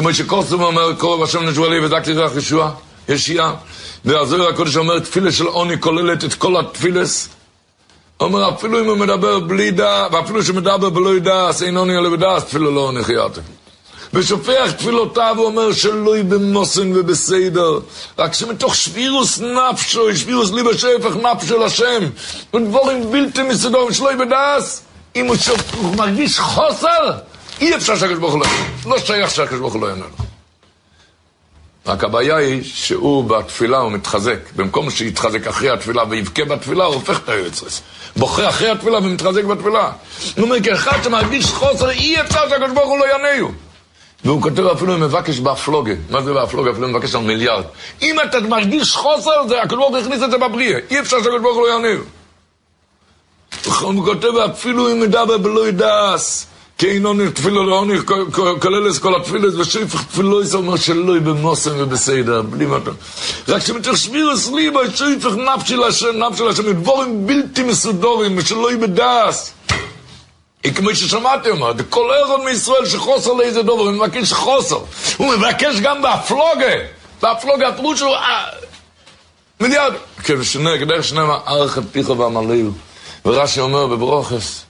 כמו שקוסם אומר, קורא בשם נשבע לי ודק תרח ישוע, ישיעה, והזוהר הקודש אומר, תפילה של עוני כוללת את כל התפילס. אומר, אפילו אם הוא מדבר בלי דע, ואפילו שמדבר בלא ידע, אין עוני אלא בדע, אז תפילה לא עוני חייתם. ושופך תפילותיו, הוא אומר, שלוי במוסן ובסדר, רק שמתוך שבירוס נפשו, שבירוס ליבה שפך נפשו לשם, ודבורים בלתי מסודרים, שלוי בדעס, אם הוא מרגיש חוסר, אי אפשר שהקדוש ברוך הוא לא שייך שהקדוש ברוך הוא לא יענה לו. רק הבעיה היא שהוא בתפילה הוא מתחזק, במקום שיתחזק אחרי התפילה ויבכה בתפילה, הוא הופך את היוצרס. בוכה אחרי התפילה ומתחזק בתפילה. הוא אומר, כאחד שמרגיש חוסר, אי אפשר שהקדוש ברוך הוא לא יענהו. והוא כותב אפילו מבקש באפלוגה. מה זה באפלוגה? אפילו מבקש על מיליארד. אם אתה מרגיש חוסר, הקדוש ברוך הוא הכניס את זה בבריאה. אי אפשר שהקדוש ברוך הוא לא יענהו. הוא כותב אפילו אם מדבר בלא ידעס. כי אינו תפילו לעוני, כולל כל התפילס, ושפך תפילו אומר שלוי במוסם ובסדר, בלי מטה. רק שמתוך שבירוס ליבה, שפך נפשי לשם, דבורים בלתי מסודרים, ושלוי בדעס. כמו ששמעתי אומר, כל אחד מישראל שחוסר לאיזה דובר, הוא מבקש חוסר. הוא מבקש גם באפלוגה, הפירוש שלו, מיליארד. כדרך שנאמר, ערך את פיך ואמליהו. ורש"י אומר בברוכס,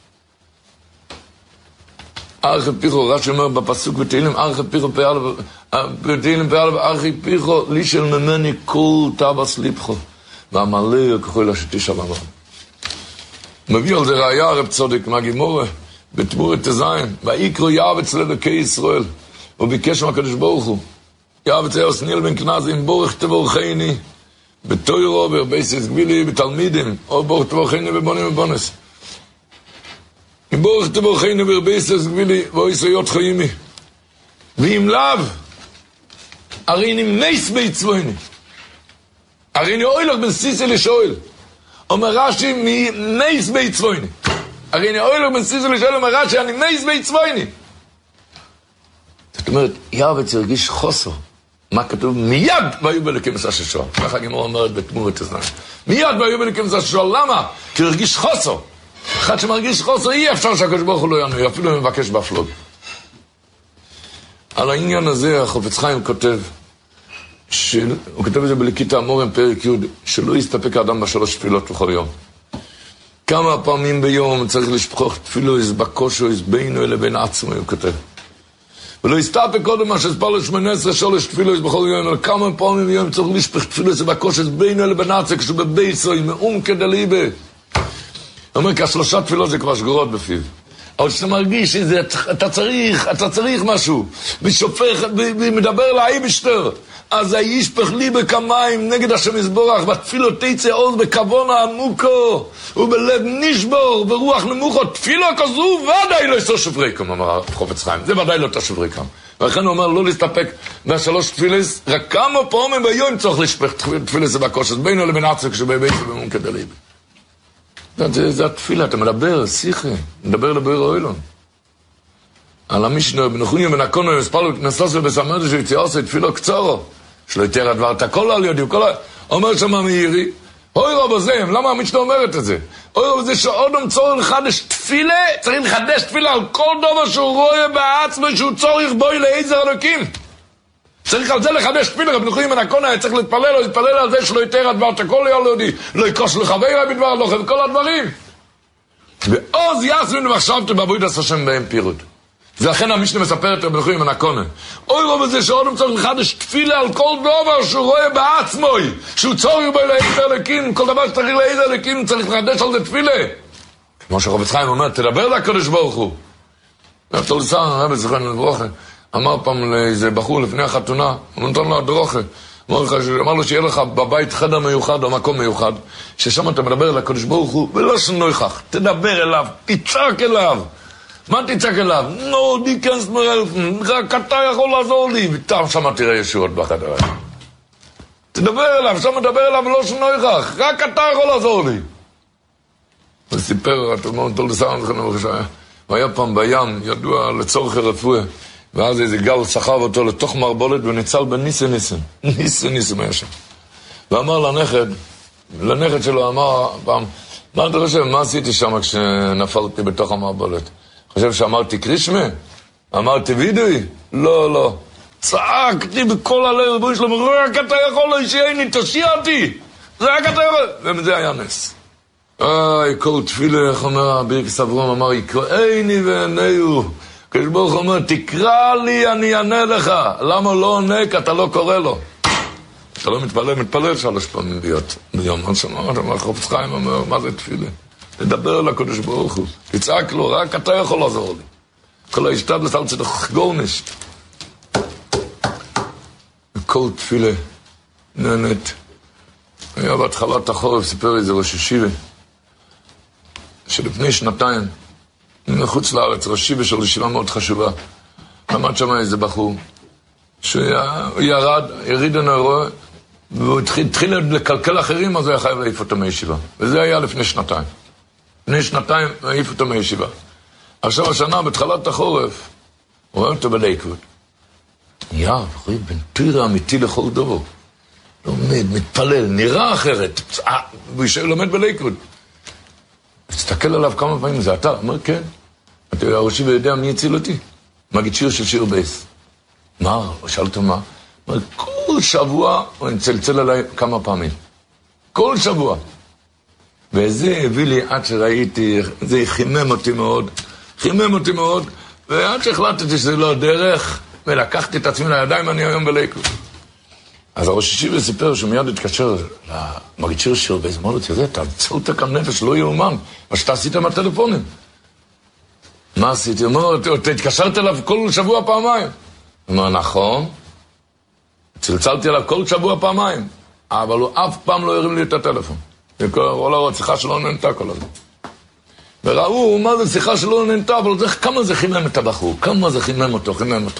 ארכי פיחו, רש"י אומר בפסוק בתהילים, ארכי פיחו בתהילים פעל וארכי פיחו לי של ממני כל טבס ליבכו ואמליהו ככל השתישה במר. מביא על זה ראיה הרב צודק מהגימורה בתמורת תזיים, ויקרו יעבץ לאלוקי ישראל, הוא ביקש מהקדוש ברוך הוא, יעבץ היה סניאל בן כנזים, בורך תבורכני בתוירו ברבייסס גבילי בתלמידים, או בורך תבורכני בבונים ובונס. בורך תבורכני ברבייסס גבילי ואויסויות חיימי. ואם לאו, הרי אני מייס ביצוויני. הרי אני אוילך בן סיסי לשאול. אומר רש"י מייס ביצוויני. הרי אני אוילך בן סיסי לשאול, אומר רש"י, אני מייס ביצוויני. זאת אומרת, יעבץ הרגיש חוסר. מה כתוב? מיד והיו בלקים עשה ששואל. ככה הגימורה אומרת בתמורת הזמן. מיד והיו בלקים עשה ששואל. למה? כי הוא הרגיש חוסר. אחד שמרגיש חוסר, אי אפשר שהקדוש ברוך הוא לא יענו, אפילו מבקש באפלוג. על העניין הזה החפץ חיים כותב, הוא כותב את זה בליקית האמורם פרק י', שלא יסתפק האדם בשלוש תפילות בכל יום. כמה פעמים ביום צריך לשפוך תפילו, בקושו, בינו לבין עצמו, הוא כותב. ולא יסתפק קודם מה שספר ל-18 שלוש תפילו בכל יום, אבל כמה פעמים ביום צריך לשפוך תפילו, בקושו, בינו לבין עצמו, כשהוא בבייסו, מאום כדליבה. הוא אומר, כשלושה תפילות זה כבר שגורות בפיו. אבל כשאתה מרגיש שזה, אתה צריך משהו, ושופך, ומדבר לאי בשטר, אז הישפך לי בכמיים נגד השם יזבורך, והתפילו תצא עוז בכוונה עמוקו, ובלב נשבור, ורוח נמוכו, תפילו כזו, ודאי לא יסור שבריקם, אמר חפץ חיים, זה ודאי לא תשבריקם. ולכן הוא אומר, לא להסתפק מהשלוש תפילס, רק כמה פעמים ביום צריך לשפך תפילס בקושס, בינו לבין עצק שבבית ובמון כדליב. זה התפילה, אתה מדבר, שיחה, מדבר לבאר אוילון. על המשנה, בנחוניה בנקונו, מספלו, נסלוס ובסמרדו, שיציאה עושה תפילו קצורו, שלא יותר הדבר, אתה כל על יודעים, אומר שם המאירי, אוי רב הזה, למה המשנה אומרת את זה? אוי רב הזה שעודם צורך לחדש תפילה, צריך לחדש תפילה על כל דבר שהוא רואה בעצמו, שהוא צורך בוי לעזר אלוקים. צריך על זה לחדש תפילה, רב נחוניה בנקונו, צריך להתפלל על זה שלא יותר הדבר, אתה כל יום ליהודי, לא יקוש לחבר בדבר, לא חייב כל הדברים. ועוז יעשנו ומחשבתם בעבודת השם בהם פירוט. ולכן המשנה מספרת רבי נחוניה בן הקונה. אוי רוב הזה שעודם צריך לחדש תפילה על כל דבר שהוא רואה בעצמו, שהוא צורך בו לעזר אלוקים, כל דבר שצריך לעזר אלוקים צריך לחדש על זה תפילה. כמו שחפץ חיים אומר, תדבר לקדוש ברוך הוא. תולסר, הרב זכרנו לברוכה, אמר פעם לאיזה בחור לפני החתונה, הוא נתן לו הדרוכה, אמר לו שיהיה לך בבית חדר מיוחד או מקום מיוחד, ששם אתה מדבר לקדוש ברוך הוא, ולא שנויכך, תדבר אליו, תצעק אליו. מה תצעק אליו? נו, דיקנס מרלפן, רק אתה יכול לעזור לי. ושם תראה ישועות בחדר. תדבר אליו, שם תדבר אליו ולא שנויכך, רק אתה יכול לעזור לי. הוא סיפר, אתה אומר אותו לשר, הוא היה פעם בים, ידוע לצורך הרפואה, ואז איזה גל סחב אותו לתוך מרבולת וניצל בניסן. ניסן היה שם. ואמר לנכד שלו, אמר פעם, מה אתה חושב, מה עשיתי שם כשנפלתי בתוך המרבולת? חושב שאמרתי קרישמה? אמרתי וידוי? לא. צעקתי בכל הלב, ריבונו של עולם, רק אתה יכול להושיעני, תושיע אותי. רק אתה יכול. וזה היה נס. כל תפילה, איך אומר ברכת אברהם, אמר, יקראני וענהו. הקדוש ברוך הוא אומר, תקרא לי, אני אענה לך. למה לא עונה? כי אתה לא קורא לו. אתה לא מתפלל 3 פעמים ביום. מה שאמרת, אמר חפץ חיים, אומר, מה זה תפילה? לדבר אל הקדוש ברוך הוא. תצעק לו, רק אתה יכול לעזור לי. כל ההשתדלת על צדך גורנש. וכל תפילה נהנית. היה בהתחלת החורף, סיפר איזה ראש ישיבה, שלפני 2 מחוץ לארץ, ראש ישיבה של ישיבה מאוד חשובה, עמד שם איזה בחור, יריד הנאורו, והוא התחיל לקלקל אחרים, אז הוא היה חייב להעיף אותו מישיבה. וזה היה לפני 2. לפני 2 העיף אותו מישיבה. עכשיו השנה, בתחילת החורף, הוא רואה אותו בליכוד. בחורי, בן תירה אמיתי לכל דבר. לומד, מתפלל, נראה אחרת. הוא לומד בליכוד. תסתכל עליו כמה פעמים, זה אתה? אומר, כן. אתה הראשי ויודע מי הציל אותי. מגיד שיר של שיר בייס. מה? שאלת מה? אומר, כל שבוע הוא צלצל עליי כמה פעמים. כל שבוע. וזה הביא לי עד שראיתי, זה חימם אותי מאוד, ועד שהחלטתי שזה לא דרך, ולקחתי את עצמי לידיים, אני היום בליכוד. אז הראש ישיבה סיפר שמיד התקשר למגיד שיר שיר בייס, אמר לו, תראה, אתה צלת כאן נפש, לא יאומן, מה שאתה עשית עם הטלפונים. מה עשיתי? הוא אומר, אתה התקשרת אליו כל שבוע פעמיים. הוא אומר, נכון, צלצלתי אליו כל שבוע פעמיים, אבל הוא אף פעם לא הרים לי את הטלפון. וכל הראות, שיחה שלא נהנתה כל הזה. וראו, מה זה שיחה שלא נהנתה, אבל כמה זה חימם את הבחור, כמה זה חימם אותו.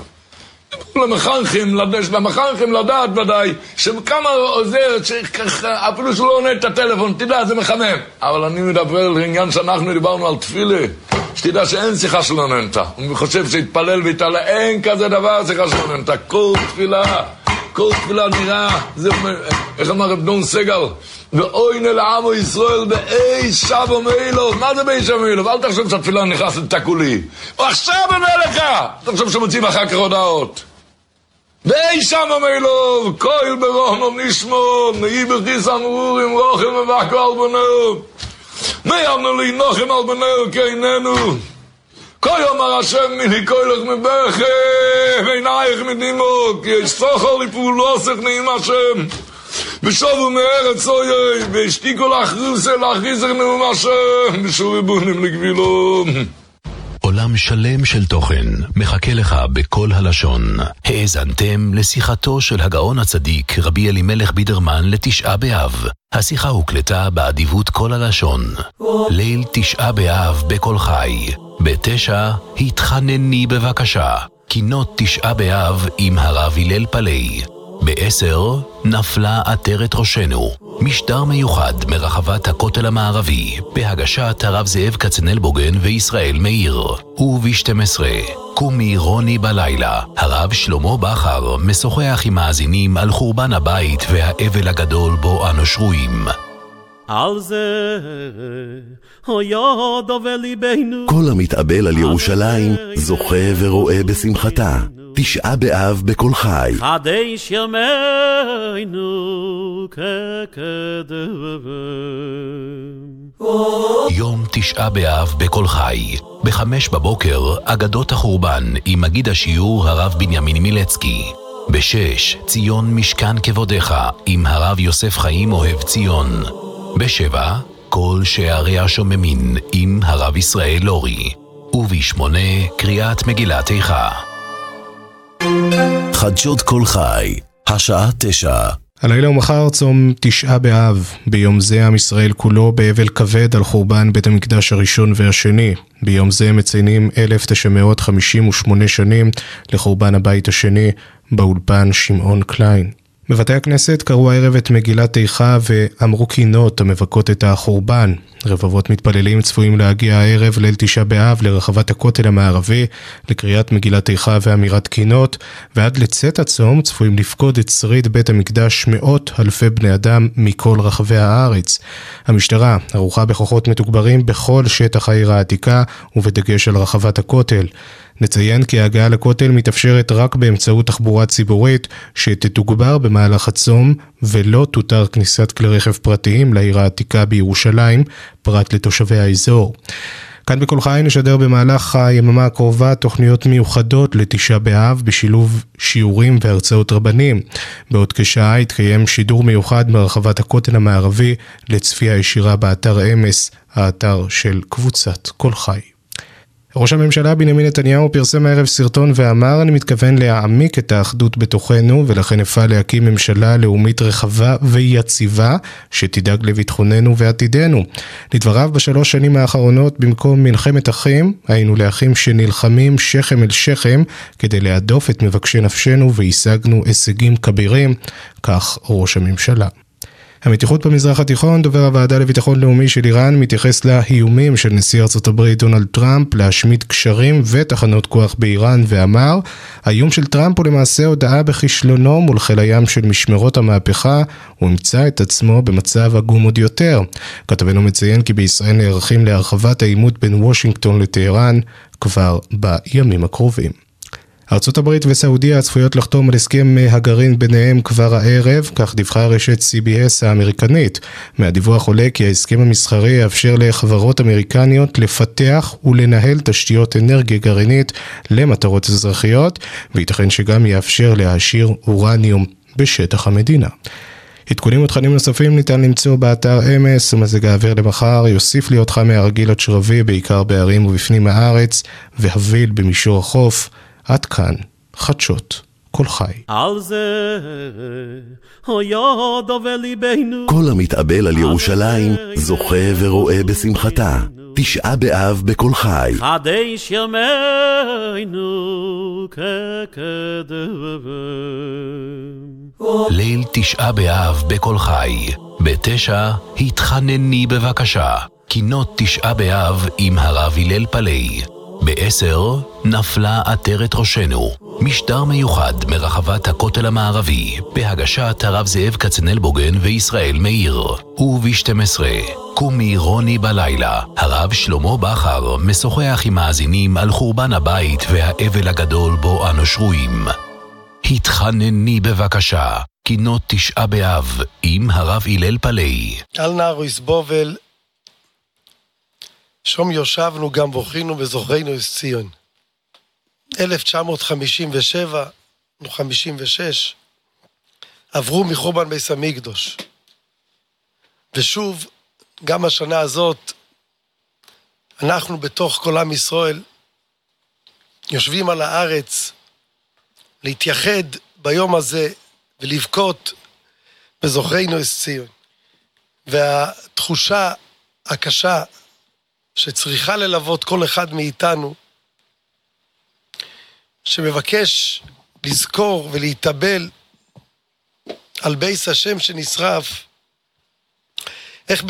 למחנכים לדעת ודאי, שכמה עוזר, אפילו שלא עונה את הטלפון, תדע, זה מחמם. אבל אני מדבר על עניין שאנחנו דיברנו על תפילה, שתדע שאין שיחה שלא נהנתה. הוא חושב שהתפלל והתעלה, אין כזה דבר שיחה שלא נהנתה. כל תפילה נראה, איך אמר רב דון סגל, ואוין אל עמו ישראל באי שבו מאילו. מה זה באי שבו מאילו? אל תחשוב שהתפילה נכנס לתקולי. הוא עכשיו עונה לך! תחשוב שמוצאים אחר כך הודעות. באי שבו מאילו, כהל ברוחם נשמו, נהי בכיס אמורים, רוחם מבקו על בנו. מיימנו לי נוחם על בנו כאיננו. כה יאמר השם מיני כהלך מבכם, ועינייך מדימו, כי יש סוחר לפעולוסך נעים השם. ושובו מארץ אויי, והשתיקו להכריזך נאום השם, ושובו בונים לגבילו. עולם שלם של תוכן מחכה לך בכל הלשון. האזנתם לשיחתו של הגאון הצדיק רבי אלימלך בידרמן לתשעה באב. השיחה הוקלטה באדיבות כל הלשון. ליל תשעה באב בכל חי. 9 התחנני בבקשה. קינות תשעה באב עם הרב הלל פלאי. 10 נפלה עטרת ראשנו. משדר מיוחד מרחבת הכותל המערבי בהגשת הרב זאב כצנלבוגן וישראל מאיר. וב-12 קומי רוני בלילה. הרב שלמה בכר משוחח עם מאזינים על חורבן הבית והאבל הגדול בו אנו שרויים. על זה היד וליבנו. כל המתאבל על ירושלים זוכה ורואה בשמחתה. תשעה באב בכל חי. חדש ימינו כקדם. יום תשעה באב בכל חי. 5 בבוקר אגדות החורבן עם מגיד השיעור הרב בנימין מילצקי. 6 ציון משכן כבודך עם הרב יוסף חיים אוהב ציון. 7 כל שערי השוממין עם הרב ישראל לורי. וב-8 קריאת מגילת איכה. חדשות כל חי, השעה 9. הלילה ומחר צום תשעה באב. ביום זה עם ישראל כולו באבל כבד על חורבן בית המקדש הראשון והשני. ביום זה מציינים 1958 שנים לחורבן הבית השני באולפן שמעון קליין. בבתי הכנסת קראו הערב את מגילת איכה ואמרו קינות המבכות את החורבן. רבבות מתפללים צפויים להגיע הערב ליל תשעה באב לרחבת הכותל המערבי לקריאת מגילת איכה ואמירת קינות, ועד לצאת הצום צפויים לפקוד את שריד בית המקדש מאות אלפי בני אדם מכל רחבי הארץ. המשטרה ערוכה בכוחות מתוגברים בכל שטח העיר העתיקה ובדגש על רחבת הכותל. נציין כי ההגעה לכותל מתאפשרת רק באמצעות תחבורה ציבורית שתתוגבר במהלך הצום ולא תותר כניסת כלי רכב פרטיים לעיר העתיקה בירושלים, פרט לתושבי האזור. כאן בכל חי נשדר במהלך היממה הקרובה תוכניות מיוחדות לתשעה באב בשילוב שיעורים והרצאות רבנים. בעוד כשעה יתקיים שידור מיוחד מרחבת הכותל המערבי לצפייה ישירה באתר אמס, האתר של קבוצת כל חי. ראש הממשלה בנימין נתניהו פרסם הערב סרטון ואמר: אני מתכוון להעמיק את האחדות בתוכנו ולכן אפעל להקים ממשלה לאומית רחבה ויציבה שתדאג לביטחוננו ועתידנו. לדבריו, בשלוש שנים האחרונות במקום מלחמת אחים היינו לאחים שנלחמים שכם אל שכם כדי להדוף את מבקשי נפשנו והשגנו הישגים כבירים, כך ראש הממשלה. המתיחות במזרח התיכון, דובר הוועדה לביטחון לאומי של איראן מתייחס לאיומים של נשיא ארצות הברית דונלד טראמפ להשמיד קשרים ותחנות כוח באיראן ואמר: האיום של טראמפ הוא למעשה הודעה בכישלונו מול חיל הים של משמרות המהפכה, הוא ימצא את עצמו במצב עגום עוד יותר. כתבנו מציין כי בישראל נערכים להרחבת העימות בין וושינגטון לטהרן כבר בימים הקרובים. ארצות הברית וסעודיה הצפויות לחתום על הסכם הגרעין ביניהם כבר הערב, כך דיווחה רשת CBS האמריקנית. מהדיווח עולה כי ההסכם המסחרי יאפשר לחברות אמריקניות לפתח ולנהל תשתיות אנרגיה גרעינית למטרות אזרחיות, וייתכן שגם יאפשר להעשיר אורניום בשטח המדינה. עדכונים ותכנים נוספים ניתן למצוא באתר אמס, ומזג האוויר למחר יוסיף להיות חם מהרגיל עד שרבי, בעיקר בערים ובפנים הארץ, והביל במישור החוף. עד כאן, חדשות, כל חי. על זה, הוידו וליבנו. כל המתאבל על ירושלים זוכה ורואה בשמחתה. תשעה באב בכל חי. חדש ימינו כקדם. ליל תשעה באב בכל חי. בתשע התחנני בבקשה. קינות תשעה באב עם הרב הלל פלאי. ב10 נפלה עטרת ראשנו. משדר מיוחד מרחבת הכותל המערבי בהגשת הרב זאב כצנלבוגן וישראל מאיר. וב12 קומי רוני בלילה. הרב שלמה בכר משוחח עם מאזינים על חורבן הבית והאבל הגדול בו אנו שרויים. התחנני בבקשה. קינות תשעה באב עם הרב הלל פלאי. על נער יסבובל שום יושבנו גם בוכינו וזוכרנו את ציון. 1957, 56, עברו מחורבן בית המקדש. ושוב, גם השנה הזאת, אנחנו בתוך כל עם ישראל, יושבים על הארץ, להתייחד ביום הזה, ולבכות וזוכרנו את ציון. והתחושה הקשה, שצריכה ללוות כל אחד מאיתנו, שמבקש לזכור ולהתאבל על בית השם שנשרף, איך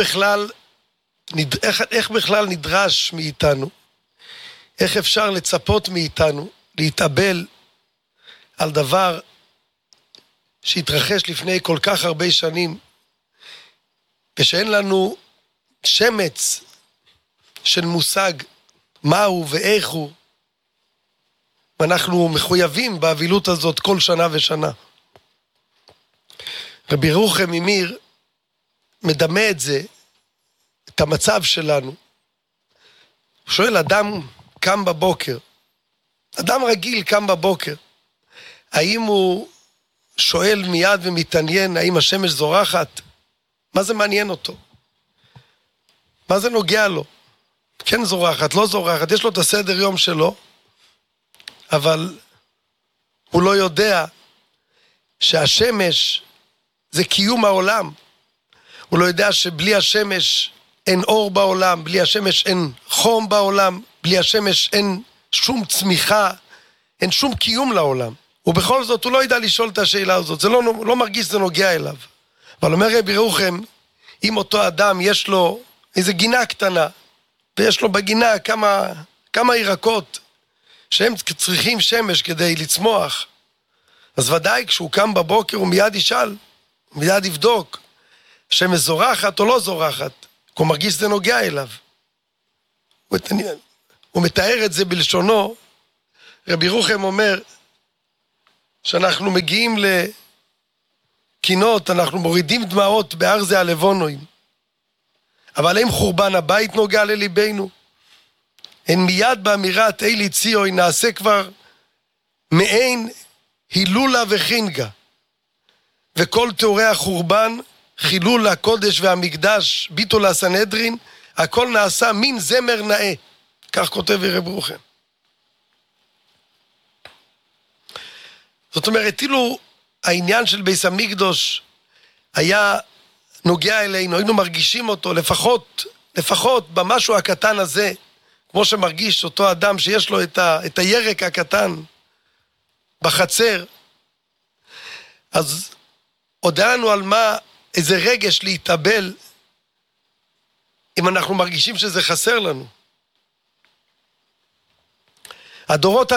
בכלל נדרש מאיתנו, איך אפשר לצפות מאיתנו להתאבל על דבר שהתרחש לפני כל כך הרבה שנים, ושאין לנו שמץ של מושג מהו ואיך הוא, ואנחנו מחויבים באבילות הזאת כל שנה ושנה. רבי רוחם ממיר מדמה את זה, את המצב שלנו. הוא שואל, אדם קם בבוקר, אדם רגיל קם בבוקר, האם הוא שואל מיד ומתעניין האם השמש זורחת? מה זה מעניין אותו? מה זה נוגע לו? כן זורחת, לא זורחת, יש לו את הסדר יום שלו, אבל הוא לא יודע שהשמש זה קיום העולם. הוא לא יודע שבלי השמש אין אור בעולם, בלי השמש אין חום בעולם, בלי השמש אין שום צמיחה, אין שום קיום לעולם. ובכל זאת הוא לא ידע לשאול את השאלה הזאת, זה לא מרגיש שזה נוגע אליו. אבל אומר רבי רוחם, אם אותו אדם יש לו איזה גינה קטנה, ויש לו בגינה כמה ירקות, שהם צריכים שמש כדי לצמוח, אז ודאי כשהוא קם בבוקר הוא מיד ישאל, מיד יבדוק, שמש זורחת או לא זורחת, כי הוא מרגיש שזה נוגע אליו. הוא מתאר את זה בלשונו, רבי רוחם אומר שאנחנו מגיעים לקינות, אנחנו מורידים דמעות בהר זה הלבונוים, אבל אם חורבן הבית נוגע לליבנו, הן מיד באמירת אלי ציוי נעשה כבר מעין הילולה וחינגה, וכל תיאורי החורבן, חילול הקודש והמקדש, ביטול הסנהדרין, הכל נעשה מין זמר נאה. כך כותב רב רוחם. זאת אומרת, אילו העניין של בית המקדוש היה נוגע אלינו, היינו מרגישים אותו, לפחות במשהו הקטן הזה, כמו שמרגיש אותו אדם שיש לו את הירק הקטן בחצר, אז הודע לנו על מה, איזה רגש להתאבל, אם אנחנו מרגישים שזה חסר לנו. הדורות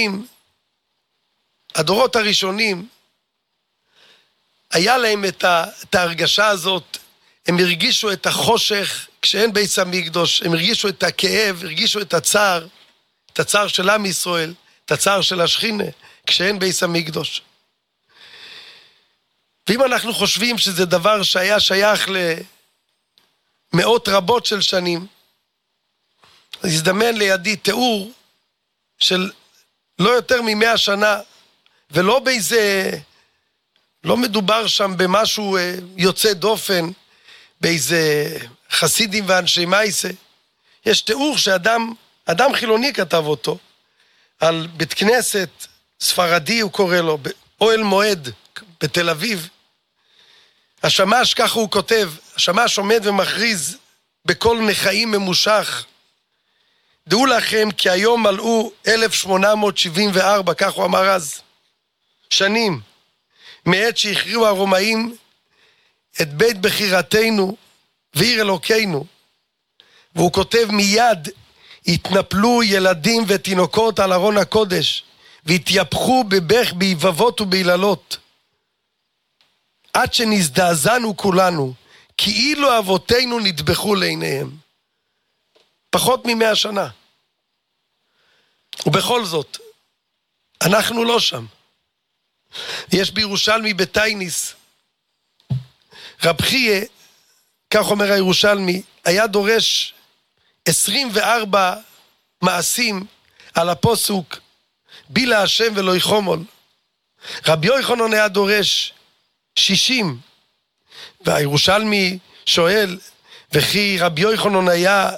הראשונים, היה להם את ההרגשה הזאת, הם הרגישו את החושך כשאין בית המקדוש, הם הרגישו את הכאב, הרגישו את הצער של עם ישראל, את הצער של השכינה, כשאין בית המקדוש. ואם אנחנו חושבים שזה דבר שהיה שייך למאות רבות של שנים, אז הזדמן לידי תיאור של לא יותר מ100 שנה, ולא באיזה, לא מדובר שם במשהו יוצא דופן, באיזה חסידים ואנשי מייסה. יש תיאור אדם חילוני כתב אותו, על בית כנסת ספרדי הוא קורא לו, באוהל מועד בתל אביב. השמש, ככה הוא כותב, השמש עומד ומכריז בקול נחיים ממושך, דעו לכם כי היום מלאו 1874, כך הוא אמר אז, שנים, מעת שהכריעו הרומאים את בית בחירתנו ועיר אלוקינו. והוא כותב מיד, התנפלו ילדים ותינוקות על ארון הקודש, והתייפחו בבך ביבבות וביללות, עד שנזדעזענו כולנו, כאילו אבותינו נטבחו לעיניהם. פחות מ100 שנה. ובכל זאת, אנחנו לא שם. יש בירושלמי בתייניס, רב חייה, כך אומר הירושלמי, היה דורש 24 מעשים על הפסוק, בילה השם ולא יחומול. רבי יוחנן היה דורש 60, והירושלמי שואל, וכי רבי יוחנן היה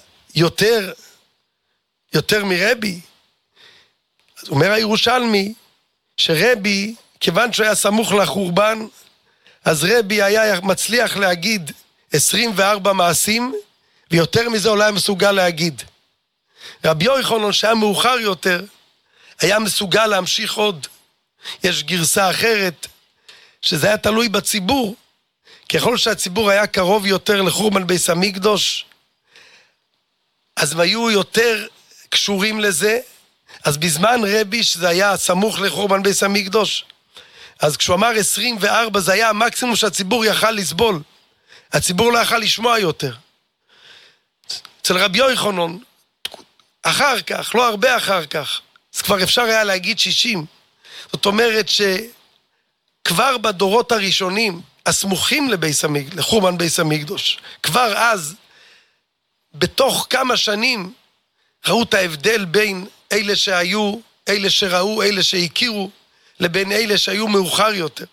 יותר מרבי? אז אומר הירושלמי, שרבי, כיוון שהוא היה סמוך לחורבן, אז רבי היה מצליח להגיד 24 מעשים, ויותר מזה אולי היה מסוגל להגיד. רבי יוחנן שהיה מאוחר יותר, היה מסוגל להמשיך עוד. יש גרסה אחרת, שזה היה תלוי בציבור. ככל שהציבור היה קרוב יותר לחורבן בית המקדוש, אז הם היו יותר קשורים לזה. אז בזמן רבי, שזה היה סמוך לחורבן בית המקדוש, אז כשהוא אמר 24, זה היה המקסימום שהציבור יכל לסבול. הציבור לא יכל לשמוע יותר. אצל רבי יוחנן, אחר כך, לא הרבה אחר כך, אז כבר אפשר היה להגיד 60. זאת אומרת שכבר בדורות הראשונים, הסמוכים לחורבן בית המקדוש, כבר אז, בתוך כמה שנים, ראו את ההבדל בין אלה שהיו, אלה שראו, אלה שהכירו, לבין אלה שהיו מאוחר יותר.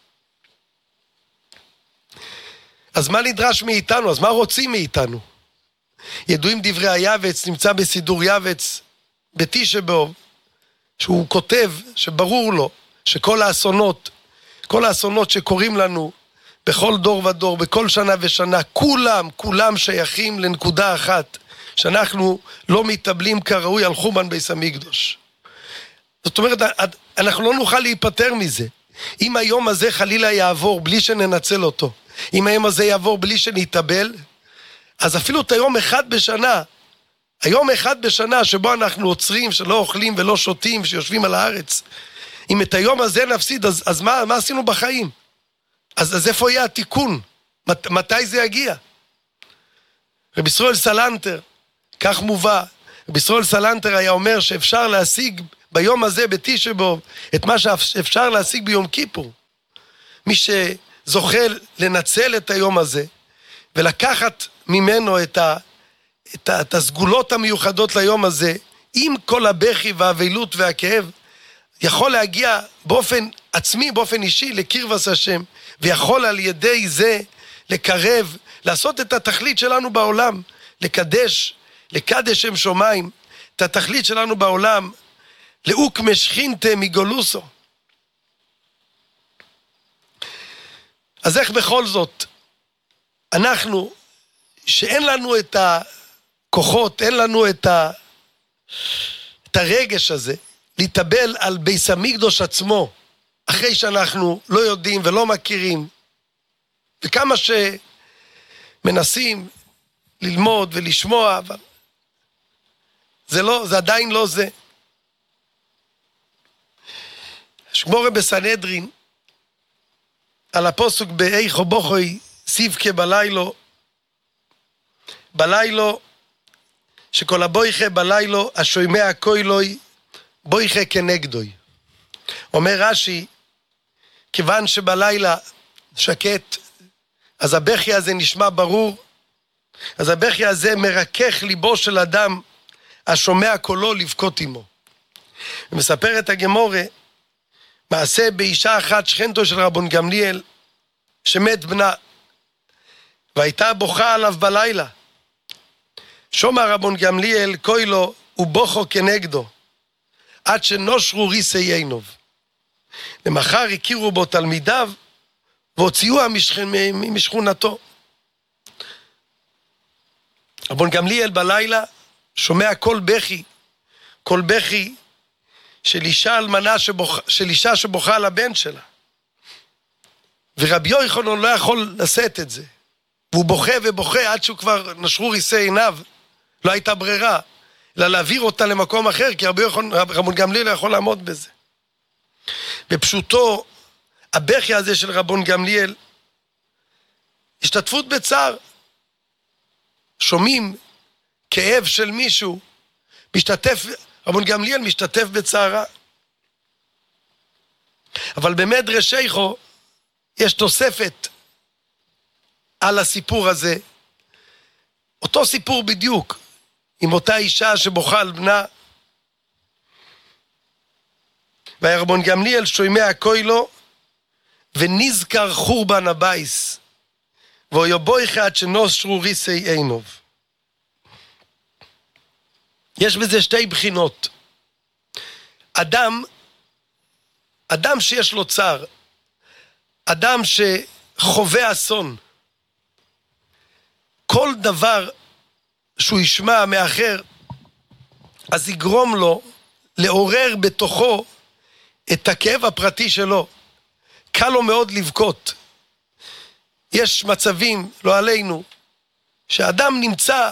אז מה נדרש מאיתנו? אז מה רוצים מאיתנו? ידועים דברי היבץ, נמצא בסידור יבץ, בתשעה באב, שהוא כותב שברור לו שכל האסונות שקורים לנו בכל דור ודור, בכל שנה ושנה, כולם שייכים לנקודה אחת, שאנחנו לא מתאבלים כראוי על חורבן בית המקדוש. זאת אומרת, אנחנו לא נוכל להיפטר מזה. אם היום הזה חלילה יעבור בלי שננצל אותו, אם היום הזה יעבור בלי שנתאבל, אז אפילו את היום אחד בשנה שבו אנחנו עוצרים, שלא אוכלים ולא שותים, שיושבים על הארץ, אם את היום הזה נפסיד, אז מה עשינו בחיים? אז איפה יהיה התיקון? מתי זה יגיע? רבי ישראל סלנטר, כך מובא, רבי ישראל סלנטר היה אומר שאפשר להשיג ביום הזה, בתשעה באב, את מה שאפשר להשיג ביום כיפור. מי שזוכה לנצל את היום הזה, ולקחת ממנו את הסגולות המיוחדות ליום הזה, עם כל הבכי והאבלות והכאב, יכול להגיע באופן עצמי, באופן אישי, לקרבת השם, ויכול על ידי זה לקרב, לעשות את התכלית שלנו בעולם, לקדש שם שמיים, את התכלית שלנו בעולם, לאוק משכינתה מגולוסו. אז איך בכל זאת, אנחנו, שאין לנו את הכוחות, אין לנו את הרגש הזה, להתאבל על בית המקדוש עצמו, אחרי שאנחנו לא יודעים ולא מכירים, וכמה שמנסים ללמוד ולשמוע, אבל זה עדיין לא זה. שגמורה בסנהדרין, על הפסוק באיכו בוכוי סיבכה בלילו, שכל הבויכה בלילו, השומע קוילוי, בויכה כנגדוי. אומר רש"י, כיוון שבלילה שקט, אז הבכי הזה נשמע ברור, אז הבכי הזה מרכך ליבו של אדם, השומע קולו לבכות עמו. ומספרת הגמורה, מעשה באישה אחת שכנתו של רבון גמליאל, שמת בנה, והייתה בוכה עליו בלילה. שומע רבון גמליאל קוילו ובוכו כנגדו, עד שנושרו ריסי עינוב. למחר הכירו בו תלמידיו, והוציאוה משכונתו. רבון גמליאל בלילה שומע כל בכי של אישה אלמנה של אישה שבוכה על הבן שלה. ורבי יוחנן לא יכול לשאת את זה. והוא בוכה ובוכה עד שהוא כבר נשרו ריסי עיניו. לא הייתה ברירה, אלא להעביר אותה למקום אחר, כי רבון גמליאל לא יכול לעמוד בזה. בפשוטו, הבכי הזה של רבון גמליאל, השתתפות בצער. שומעים כאב של מישהו, רבון גמליאל משתתף בצערה. אבל במדרש איכו יש תוספת על הסיפור הזה, אותו סיפור בדיוק, עם אותה אישה שבוכה על בנה. והרבון גמליאל שומע קוילו, ונזכר חורבן הבייס, ויבויכה עד שנושרו ריסי עינוב. יש בזה שתי בחינות. אדם שיש לו צער, אדם שחווה אסון, כל דבר שהוא ישמע מאחר, אז יגרום לו לעורר בתוכו את הכאב הפרטי שלו. קל לו מאוד לבכות. יש מצבים, לא עלינו, שאדם נמצא,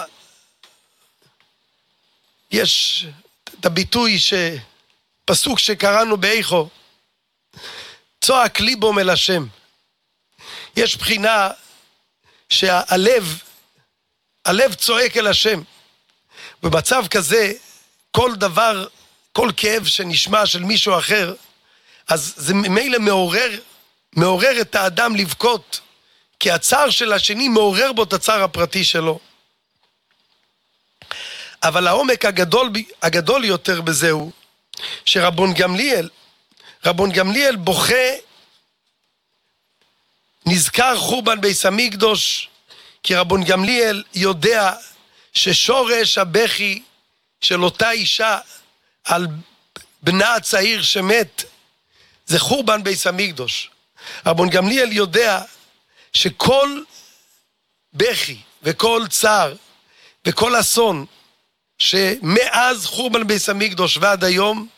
יש את הביטוי פסוק שקראנו באיכו, צועק ליבו אל השם. יש בחינה שהלב צועק אל השם. במצב כזה, כל דבר, כל כאב שנשמע של מישהו אחר, אז זה ממילא מעורר את האדם לבכות, כי הצער של השני מעורר בו את הצער הפרטי שלו. אבל העומק הגדול יותר בזה הוא, שרבון גמליאל בוכה, נזכר חורבן בית המקדש, כי רבון גמליאל יודע ששורש הבכי של אותה אישה על בנה הצעיר שמת, זה חורבן בית המקדש. רבון גמליאל יודע שכל בכי וכל צער וכל אסון שמאז חורבן בית המקדש ועד היום,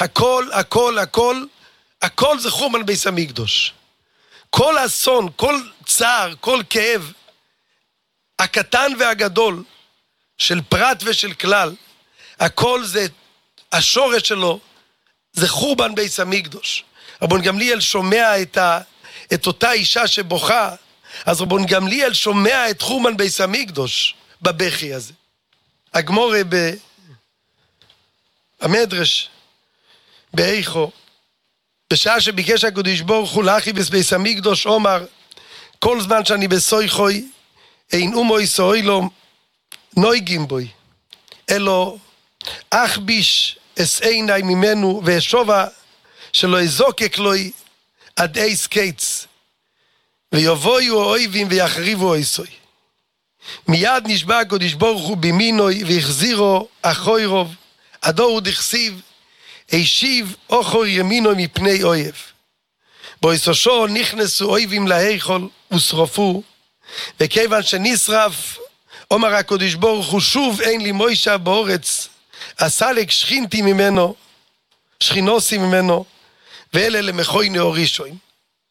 הכל זה חורבן בית המקדש. כל אסון, כל צער, כל כאב, הקטן והגדול, של פרט ושל כלל, הכל זה, השורש שלו, זה חורבן בית המקדש. רבון גמליאל שומע את אותה אישה שבוכה, אז רבון גמליאל שומע את חורבן בית המקדש בבכי הזה. הגמורה במדרש באיכו, בשעה שביקש הקדוש ברוך הוא לאחי בבית המקדוש, אומר, כל זמן שאני בסויחוי, אין אומוי סוילום נויגים בוי, אלו אחביש אס עיני ממנו ואשובה שלא אזוקק לוי עד אייס קץ, ויבואו האויבים ויחריבו איסוי. מיד נשבע הקדוש ברוך הוא בימינוי והחזירו אחוי רוב, הדור דכסיב הישיב אוחו ימינו מפני אויב. באיסושו נכנסו אויבים להיכל ושרפו, וכיוון שנשרף, אומר הקדוש ברוך הוא, שוב אין לי מוישה באורץ, אסלק שכינתי ממנו, שכינוסי ממנו, ואלה למחוי נאורישוין.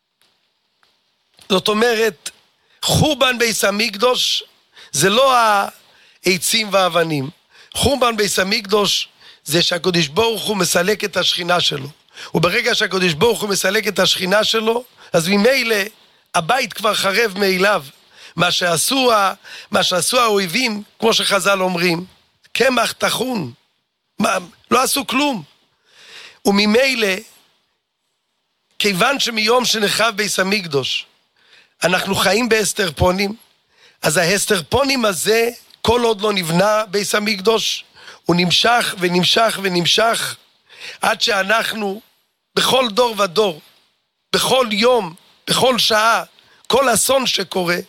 זאת אומרת, חורבן בית המקדוש זה לא העצים והאבנים. חורבן בית המקדוש זה שהקדוש ברוך הוא מסלק את השכינה שלו. וברגע שהקדוש ברוך הוא מסלק את השכינה שלו, אז ממילא הבית כבר חרב מאליו. מה שעשו האויבים, כמו שחז"ל אומרים, קמח טחון, לא עשו כלום. וממילא, כיוון שמיום שנחרב בית המקדוש, אנחנו חיים בהסתרפונים, אז ההסתרפונים הזה, כל עוד לא נבנה בית המקדוש, הוא נמשך ונמשך ונמשך, עד שאנחנו, בכל דור ודור, בכל יום, בכל שעה, כל אסון שקורה,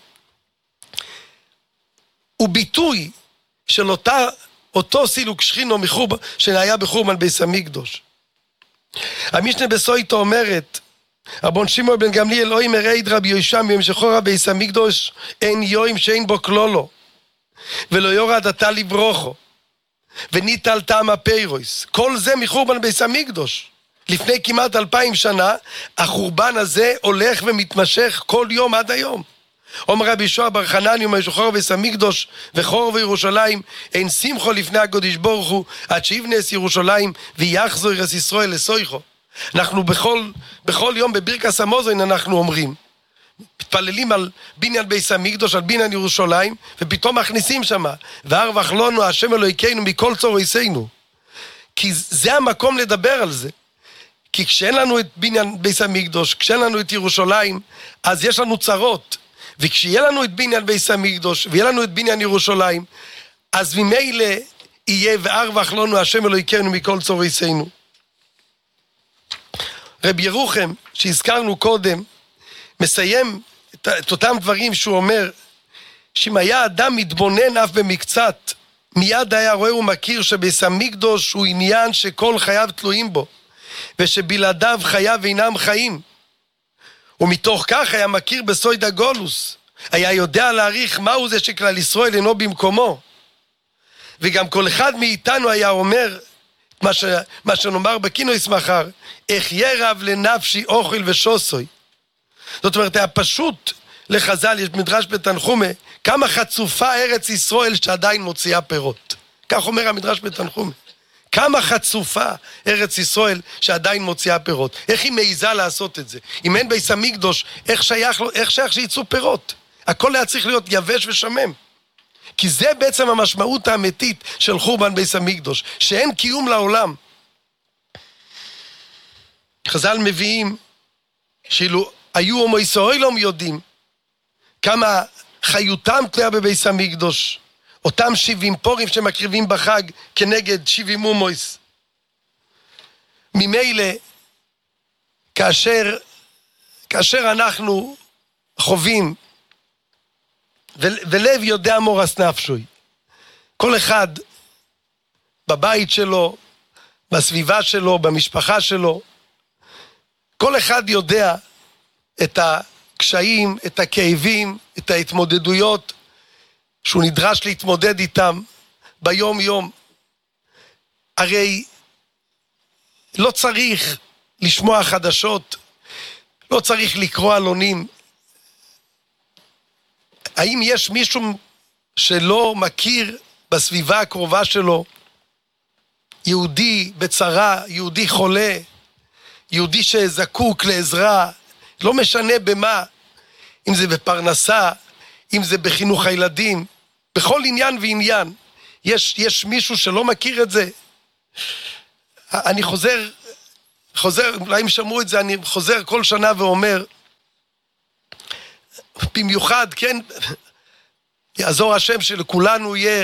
הוא ביטוי של אותו סילוק שכינו שהיה בחורבן בית המקדוש. המשנה בסויטה אומרת, רבון שמעון בן גמליאל אוי מראיד רבי יהושע במשכורה בית המקדוש אין יום שאין בו כלולו ולא יורד עתה לברוכו וניטל טעם הפירויס. כל זה מחורבן בית המקדוש. לפני כמעט 2000 שנה החורבן הזה הולך ומתמשך כל יום עד היום. אומר רבי יהושע בר חנניה ומשכורה בית המקדוש וחור וירושלים אין שמחו לפני הקדוש ברוך הוא עד שיבנס ירושלים ויחזור ארץ ישראל לסויחו. אנחנו בכל יום בברכת המזון אנחנו אומרים, מתפללים על בניין בית המקדוש, על בניין ירושלים, ופתאום מכניסים שמה, והרווח לנו השם אלוהינו מכל צור עשינו. כי זה המקום לדבר על זה. כי כשאין לנו את בניין בית המקדוש, כשאין לנו את ירושלים, אז יש לנו צרות. וכשיהיה לנו את בניין בית המקדוש, ויהיה לנו את בניין ירושלים, אז ממילא יהיה והרווח לנו השם אלוהינו מכל צור עשינו. רבי ירוחם, שהזכרנו קודם, מסיים את אותם דברים שהוא אומר, שאם היה אדם מתבונן אף במקצת, מיד היה רואה ומכיר שבית המקדוש הוא עניין שכל חייו תלויים בו, ושבלעדיו חייו אינם חיים. ומתוך כך היה מכיר בסויד הגולוס, היה יודע להעריך מהו זה שכלל ישראל אינו במקומו. וגם כל אחד מאיתנו היה אומר, מה שנאמר בכינוס מחר, איך ירב לנפשי אוכל ושוסוי. זאת אומרת, היה פשוט לחז"ל, יש מדרש בתנחומה, כמה חצופה ארץ ישראל שעדיין מוציאה פירות. כך אומר המדרש בתנחומה. כמה חצופה ארץ ישראל שעדיין מוציאה פירות. איך היא מעיזה לעשות את זה? אם אין בית המקדוש, איך שייך שיצאו פירות? הכל היה צריך להיות יבש ושמם. כי זה בעצם המשמעות האמיתית של חורבן בית המקדוש, שאין קיום לעולם. חז"ל מביאים, שאילו היו הומו ישראלים יודעים, כמה חיותם תלויה בבית המקדוש, אותם 70 פורים שמקריבים בחג כנגד 70 הומויס. ממילא, כאשר אנחנו חווים, ולב יודע מורס נפשוי, כל אחד בבית שלו, בסביבה שלו, במשפחה שלו, כל אחד יודע את הקשיים, את הכאבים, את ההתמודדויות שהוא נדרש להתמודד איתם ביום יום. הרי לא צריך לשמוע חדשות, לא צריך לקרוא עלונים. האם יש מישהו שלא מכיר בסביבה הקרובה שלו, יהודי בצרה, יהודי חולה, יהודי שזקוק לעזרה, לא משנה במה, אם זה בפרנסה, אם זה בחינוך הילדים, בכל עניין ועניין, יש מישהו שלא מכיר את זה? אני חוזר חוזר, אולי אם שמעו את זה, אני חוזר כל שנה ואומר, במיוחד, כן, יעזור השם שלכולנו יהיה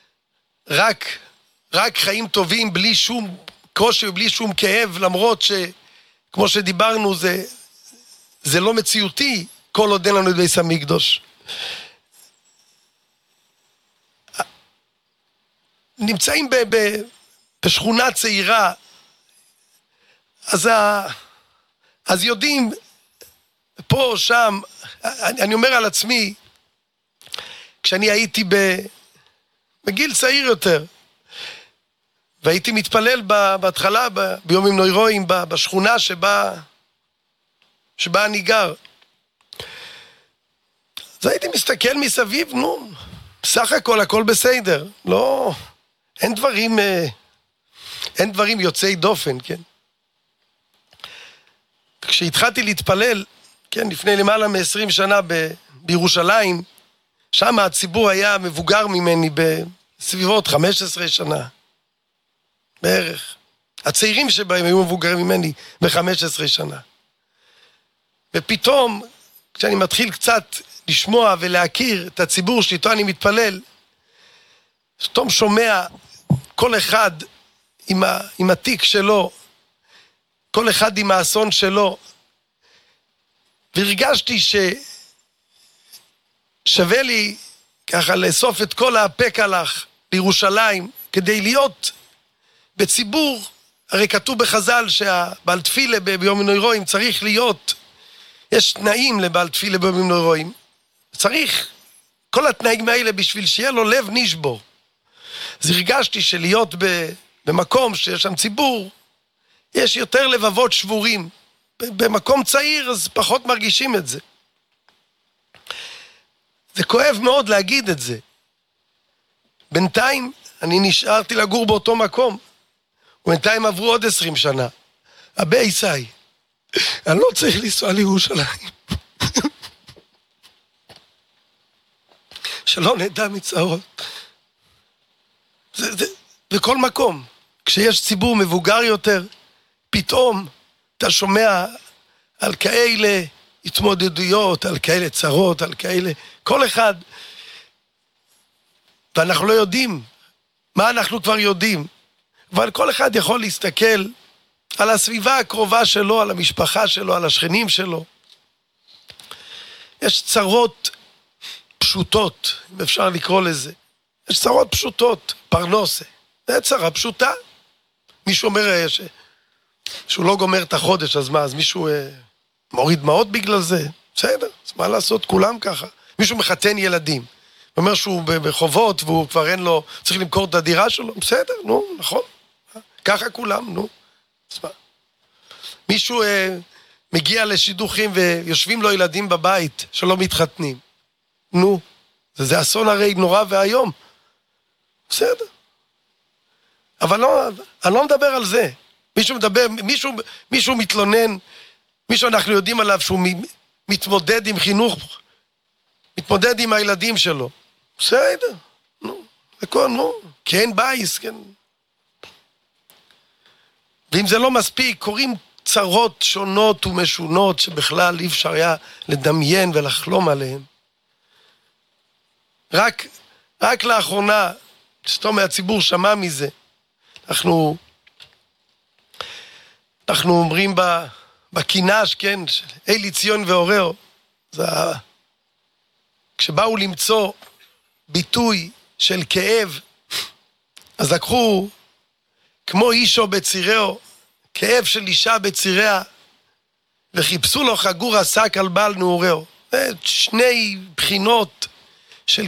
רק חיים טובים, בלי שום קושי ובלי שום כאב, למרות שכמו שדיברנו, זה לא מציאותי, כל עוד אין לנו את בית המקדש. נמצאים בשכונה צעירה, אז יודעים, פה, שם, אני אומר על עצמי, כשאני הייתי בגיל צעיר יותר, והייתי מתפלל בהתחלה, ביומים נוירואים, בשכונה שבה אני גר. אז הייתי מסתכל מסביב, סך הכל בסדר, לא, אין דברים יוצאי דופן, כן? כשהתחלתי להתפלל, כן, לפני למעלה מ-20 שנה בירושלים, שם הציבור היה מבוגר ממני בסביבות 15 שנה, בערך. הצעירים שבהם היו מבוגרים ממני ב-15 שנה. ופתאום, כשאני מתחיל קצת לשמוע ולהכיר את הציבור שאיתו אני מתפלל, פתאום שומע כל אחד עם התיק שלו, כל אחד עם האסון שלו, והרגשתי ששווה לי ככה לאסוף את כל הפקלח לירושלים, כדי להיות בציבור, הרי כתוב בחז"ל שהבעל תפילה ביום נוירואים צריך להיות, יש תנאים לבעל תפילה ביום נוירואים, צריך כל התנאים האלה בשביל שיהיה לו לב נשבור. אז הרגשתי שלהיות במקום שיש שם ציבור, יש יותר לבבות שבורים. במקום צעיר אז פחות מרגישים את זה. זה כואב מאוד להגיד את זה. בינתיים אני נשארתי לגור באותו מקום, ובינתיים עברו עוד 20 שנה. אבא ישי, אני לא צריך לנסוע לירושלים. שלא נדע מצערות. בכל מקום, כשיש ציבור מבוגר יותר, פתאום אתה שומע על כאלה התמודדויות, על כאלה צרות, על כאלה, כל אחד, ואנחנו לא יודעים מה אנחנו כבר יודעים, אבל כל אחד יכול להסתכל על הסביבה הקרובה שלו, על המשפחה שלו, על השכנים שלו. יש צרות פשוטות, אם אפשר לקרוא לזה. יש צרות פשוטות, פרנסה. זה צרה פשוטה. מישהו אומר שהוא לא גומר את החודש, אז מה? אז מישהו מוריד דמעות בגלל זה? בסדר, אז מה לעשות? כולם ככה. מישהו מחתן ילדים. אומר שהוא בחובות והוא כבר אין לו, צריך למכור את הדירה שלו. בסדר, נו, נכון. ככה כולם, נו. אז מה? מישהו מגיע לשידוכים ויושבים לו ילדים בבית שלא מתחתנים. נו, זה אסון הרי נורא והיום. בסדר. אבל לא, אני לא מדבר על זה. מישהו מדבר, מישהו מתלונן, מישהו אנחנו יודעים עליו שהוא מתמודד עם חינוך, מתמודד עם הילדים שלו. בסדר, נו, הכל, נו, כי אין בייס, כן. ואם זה לא מספיק, קוראים צרות שונות ומשונות שבכלל אי אפשר היה לדמיין ולחלום עליהן. רק לאחרונה, שתום מהציבור שמע מזה, אנחנו אומרים בכינש, כן, אלי ציון ואורהו, כשבאו למצוא ביטוי של כאב, אז לקחו כמו אישו בצירהו, כאב של אישה בציריה, וחיפשו לו חגור השק על בעל נעורהו. שני בחינות של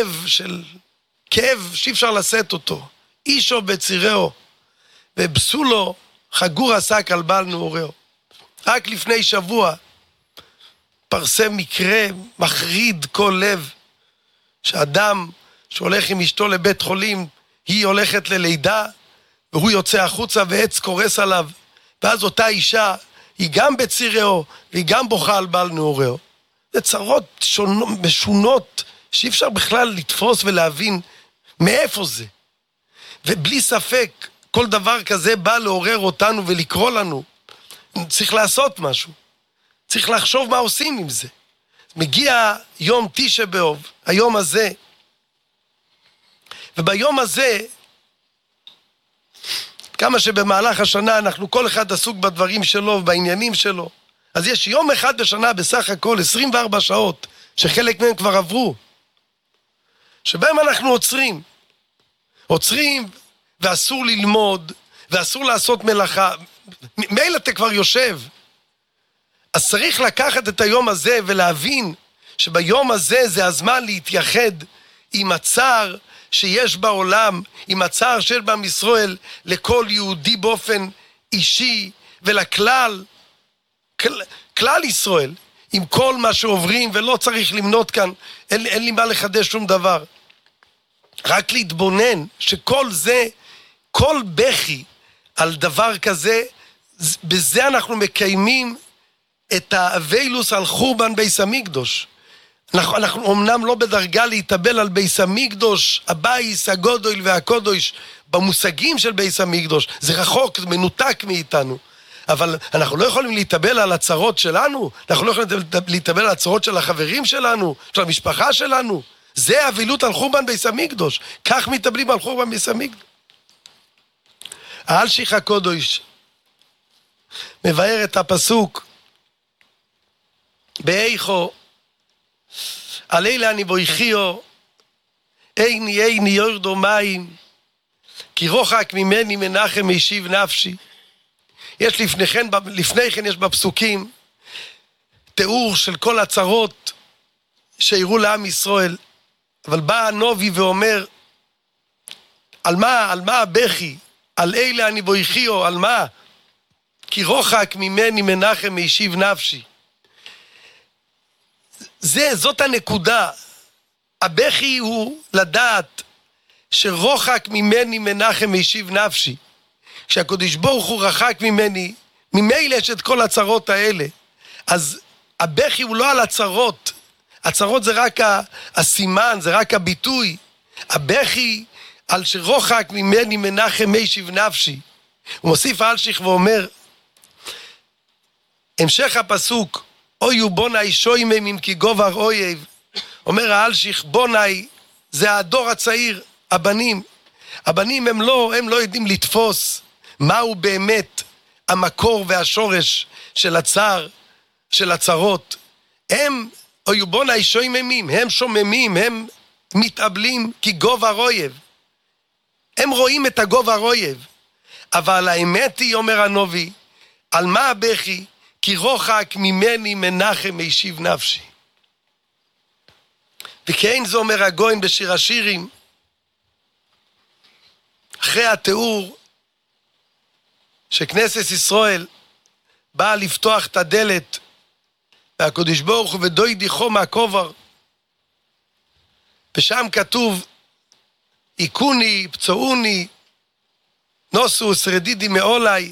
כאב שאי אפשר לשאת אותו. אישו בצירהו, ובסו לו חגור השק על בעל נעורהו. רק לפני שבוע פרסם מקרה מחריד כל לב, שאדם שהולך עם אשתו לבית חולים, היא הולכת ללידה, והוא יוצא החוצה ועץ קורס עליו, ואז אותה אישה היא גם בצירהו, והיא גם בוכה על בעל נעורהו. זה צרות משונות, שאי אפשר בכלל לתפוס ולהבין מאיפה זה. ובלי ספק, כל דבר כזה בא לעורר אותנו ולקרוא לנו, צריך לעשות משהו. צריך לחשוב מה עושים עם זה. מגיע יום תשעה באב, היום הזה, וביום הזה, כמה שבמהלך השנה אנחנו כל אחד עסוק בדברים שלו, בעניינים שלו, אז יש יום אחד בשנה בסך הכל 24 שעות, שחלק מהם כבר עברו, שבהם אנחנו עוצרים, ואסור ללמוד, ואסור לעשות מלאכה. מילא אתה כבר יושב, אז צריך לקחת את היום הזה ולהבין שביום הזה זה הזמן להתייחד עם הצער שיש בעולם, עם הצער של בעם ישראל, לכל יהודי באופן אישי ולכלל, כלל ישראל, עם כל מה שעוברים, ולא צריך למנות כאן, אין לי מה לחדש שום דבר. רק להתבונן שכל זה, כל בכי על דבר כזה, בזה אנחנו מקיימים את האבילוס על חורבן בית המקדוש. אנחנו אמנם לא בדרגה להתאבל על בית המקדוש, הבייס, הגודל והקודש, במושגים של בית המקדוש, זה רחוק, זה מנותק מאיתנו. אבל אנחנו לא יכולים להתאבל על הצרות שלנו, אנחנו לא יכולים להתאבל על הצרות של החברים שלנו, של המשפחה שלנו. זה אבילות על חורבן בית המקדוש. כך מתאבלים על חורבן בית המקדוש. האלשיך הקודש מבאר את הפסוק באיכו, הלילה אני בויחיו, איני יורדו מים, כי רוחק ממני מנחם השיב נפשי. יש לפני כן יש בפסוקים תיאור של כל הצרות שאירו לעם ישראל, אבל בא הנובי ואומר, על מה הבכי? על אלה אני בויחיו, על מה? כי רוחק ממני מנחם השיב נפשי. זאת הנקודה. הבכי הוא לדעת שרוחק ממני מנחם השיב נפשי. כשהקדוש ברוך הוא רחק ממני, ממילא יש את כל הצרות האלה. אז הבכי הוא לא על הצרות. הצרות זה רק הסימן, זה רק הביטוי. הבכי על שרוחק ממני מנחם השיב נפשי. הוא מוסיף אלשיך ואומר, המשך הפסוק, אויו בוני שוימם כי גובר אויב. אומר האלשיך, בוני זה הדור הצעיר, הבנים. הבנים הם לא יודעים לתפוס מהו באמת המקור והשורש של הצער, של הצרות. הם אויו בוני שויממים, הם שוממים, הם מתאבלים כי גובר אויב. הם רואים את הגובר אויב. אבל האמת היא, אומר הנובי, על מה הבכי? כי רוחק ממני מנחם השיב נפשי. וכן זה אומר הגויין בשיר השירים, אחרי התיאור שכנסת ישראל באה לפתוח את הדלת, והקדוש ברוך הוא ודוי דיחו מהכובר, ושם כתוב, עיקוני, פצעוני, נוסו, שרדידי מעולי.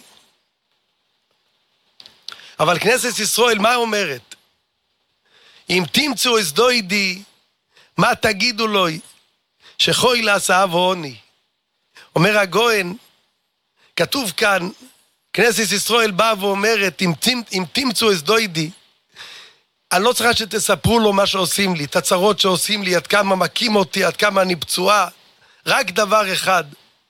אבל כנסת ישראל, מה אומרת? אם תמצאו את דוידי, מה תגידו לו? שחוי לעשה ועוני. אומר הגויין, כתוב כאן, כנסת ישראל באה ואומרת, אם תמצאו את דוידי, אני לא צריכה שתספרו לו מה שעושים לי, את הצרות שעושים לי, עד כמה מכים אותי, עד כמה אני פצועה. רק דבר אחד.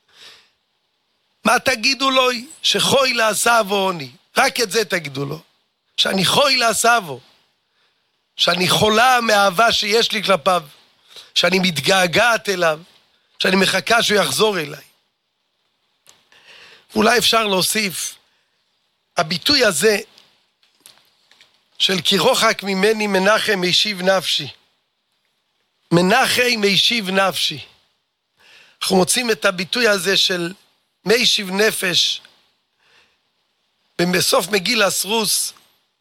מה תגידו לו? שחוי לעשה ועוני. רק את זה תגידו לו. שאני חוי לעשו. שאני חולה מהאהבה שיש לי כלפיו. שאני מתגעגעת אליו. שאני מחכה שהוא יחזור אליי. אולי אפשר להוסיף, הביטוי הזה של כי רוחק ממני מנחם השיב נפשי. מנחם השיב נפשי. אנחנו מוצאים את הביטוי הזה של משיב נפש בסוף מגילת רות,